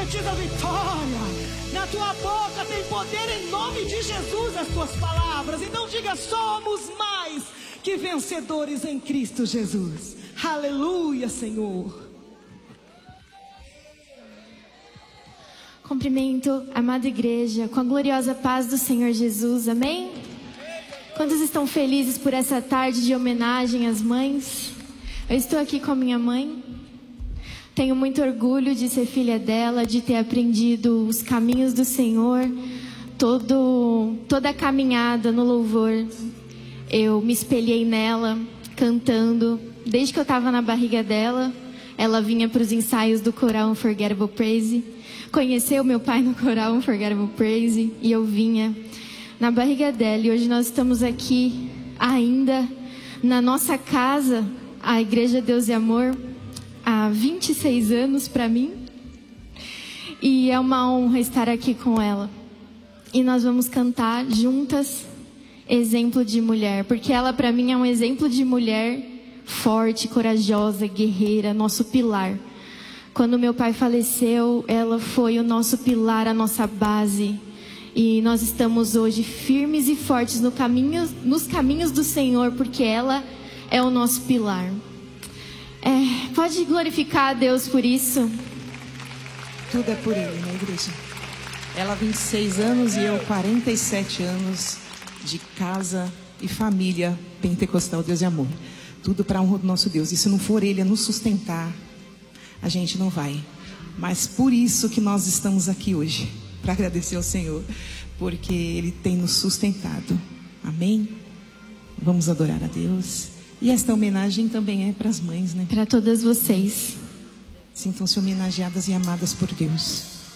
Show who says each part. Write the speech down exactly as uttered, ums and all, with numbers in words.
Speaker 1: profetiza vitória. Na tua boca tem poder em nome de Jesus as tuas palavras. Então diga: somos mais que vencedores em Cristo Jesus. Aleluia, Senhor.
Speaker 2: Cumprimento a amada igreja com a gloriosa paz do Senhor Jesus, amém? Quantos estão felizes por essa tarde de homenagem às mães? Eu estou aqui com a minha mãe. Tenho muito orgulho de ser filha dela, de ter aprendido os caminhos do Senhor, todo, toda a caminhada no louvor. Eu me espelhei nela, cantando. Desde que eu estava na barriga dela, ela vinha para os ensaios do coral Unforgettable Praise. Conheceu meu pai no coral Unforgettable Praise e eu vinha na barriga dela. E hoje nós estamos aqui ainda na nossa casa, a Igreja Deus e Amor, há vinte e seis anos para mim. E é uma honra estar aqui com ela. E nós vamos cantar juntas Exemplo de Mulher, porque ela para mim é um exemplo de mulher forte, corajosa, guerreira, nosso pilar. Quando meu pai faleceu, ela foi o nosso pilar, a nossa base. E nós estamos hoje firmes e fortes no caminho, nos caminhos do Senhor, porque ela é o nosso pilar. É, pode glorificar a Deus por isso?
Speaker 3: Tudo é por Ele, né, igreja? Ela vinte e seis anos e eu quarenta e sete anos de casa e família pentecostal Deus e Amor. Tudo para a honra do nosso Deus. E se não for Ele a nos sustentar, a gente não vai. Mas por isso que nós estamos aqui hoje, para agradecer ao Senhor, porque Ele tem nos sustentado. Amém? Vamos adorar a Deus. E esta homenagem também é para as mães, né?
Speaker 2: Para todas vocês.
Speaker 3: Sintam-se homenageadas e amadas por Deus.